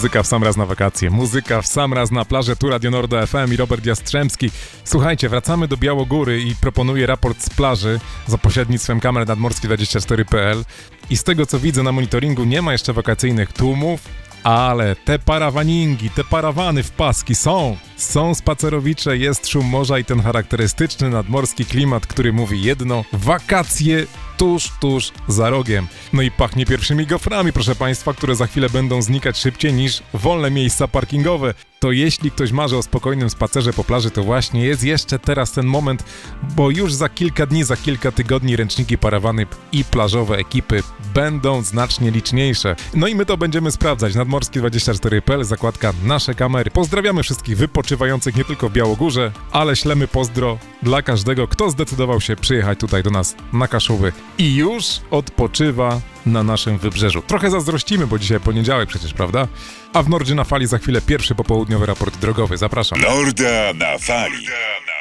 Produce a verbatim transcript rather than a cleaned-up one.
Muzyka w sam raz na wakacje, muzyka w sam raz na plażę, tu Radio Nordo F M i Robert Jastrzębski. Słuchajcie, wracamy do Białogóry i proponuję raport z plaży za pośrednictwem kamer nadmorskich dwadzieścia cztery kropka p l. I z tego co widzę na monitoringu nie ma jeszcze wakacyjnych tłumów, ale te parawaningi, te parawany w paski są. Są spacerowicze, jest szum morza i ten charakterystyczny nadmorski klimat, który mówi jedno: wakacje tuż, tuż za rogiem. No i pachnie pierwszymi goframi, proszę Państwa, które za chwilę będą znikać szybciej niż wolne miejsca parkingowe. To jeśli ktoś marzy o spokojnym spacerze po plaży, to właśnie jest jeszcze teraz ten moment, bo już za kilka dni, za kilka tygodni ręczniki, parawany i plażowe ekipy będą znacznie liczniejsze. No i my to będziemy sprawdzać. Nadmorskie dwadzieścia cztery kropka p l, zakładka Nasze Kamery. Pozdrawiamy wszystkich wypoczywających nie tylko w Białogórze, ale ślemy pozdro dla każdego, kto zdecydował się przyjechać tutaj do nas na Kaszuby i już odpoczywa na naszym wybrzeżu. Trochę zazdrościmy, bo dzisiaj poniedziałek przecież, prawda? A w Nordzie na Fali za chwilę pierwszy popołudniowy raport drogowy. Zapraszam. Norda na Fali.